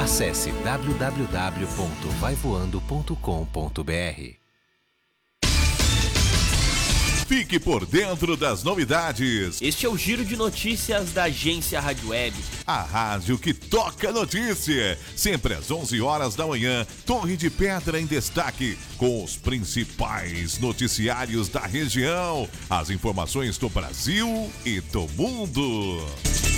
Acesse www.vaivoando.com.br. Fique por dentro das novidades. Este é o Giro de Notícias da Agência Rádio Web. A rádio que toca notícia. Sempre às 11 horas da manhã, Torre de Pedra em destaque, com os principais noticiários da região. As informações do Brasil e do mundo.